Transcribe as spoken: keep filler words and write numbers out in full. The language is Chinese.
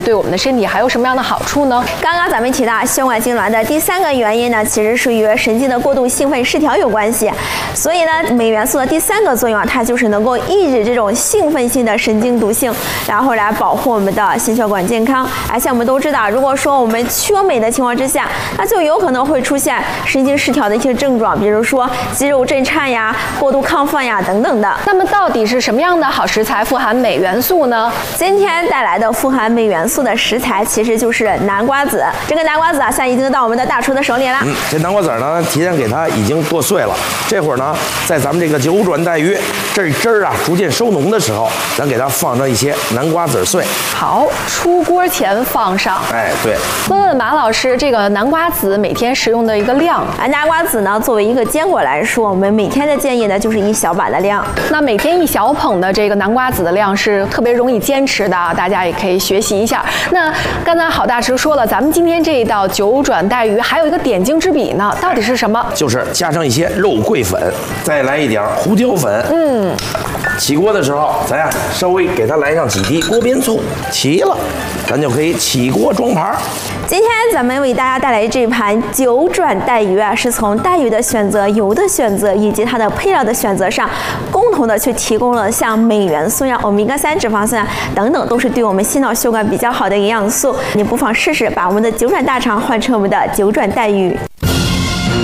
对我们的身体还有什么样的好处呢？ 刚刚咱们提到血管痉挛的第三个原因呢，其实是与神经的过度兴奋失调有关系。所以呢，镁元素的第三个作用啊，它就是能够抑制这种兴奋性的神经毒性，然后来保护我们的心血管健康。而且我们都知道，如果说我们缺镁的情况之下，那就有可能会出现神经失调的一些症状，比如说肌肉震颤呀、过度亢奋呀等等的。 那么到底是什么样的好食材富含镁元素呢？ 今天带来的富含镁元素的食材其实就是南瓜子。这个南瓜子啊，现在已经到我们的大厨的手里了。 嗯，这南瓜籽呢，提前给它已经剁碎了。这会儿呢，在咱们这个九转带鱼这汁儿啊逐渐收浓的时候，咱给它放上一些南瓜籽碎。 好，出锅前放上。 哎，对。 问问马老师，这个南瓜子每天食用的一个量？ 啊，南瓜子呢，作为一个坚果来说，我们每天的建议呢就是一小把的量。 那每天一小捧的这个南瓜子的量是特别容易坚持的，大家也可以学习一下。那刚才郝大师说了，咱们今天这一道九转带鱼还有一个点睛之笔呢，到底是什么？ 就是加上一些肉桂粉，再来一点胡椒粉。嗯，起锅的时候，咱呀稍微给它来上几滴锅边醋，齐了，咱就可以起锅装盘。 今天咱们为大家带来这盘九转带鱼啊，是从带鱼的选择、油的选择以及它的配料的选择上，共同的去提供了像镁元素呀、欧米伽三脂肪酸等等，都是对我们心脑血管比较好的营养素。你不妨试试把我们的九转大肠换成我们的九转带鱼。